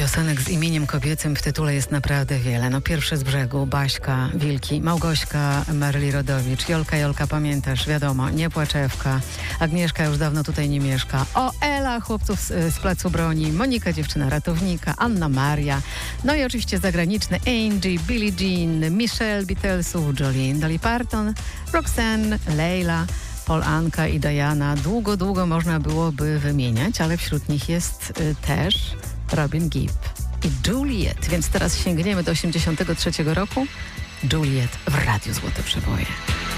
Piosenek z imieniem kobiecym w tytule jest naprawdę wiele. No pierwszy z brzegu, Baśka, Wilki, Małgośka, Maryli Rodowicz, Jolka, pamiętasz, wiadomo, Nie płaczewka, Agnieszka już dawno tutaj nie mieszka, o Ela, chłopców z Placu Broni, Monika, dziewczyna ratownika, Anna Maria, no i oczywiście zagraniczne Angie, Billie Jean, Michelle, Beatlesów, Jolene, Dolly Parton, Roxanne, Leila, Paul Anka i Diana. Długo można byłoby wymieniać, ale wśród nich jest też Robin Gibb i Juliet. Więc teraz sięgniemy do 1983 roku. Juliet w Radiu Złote Przeboje.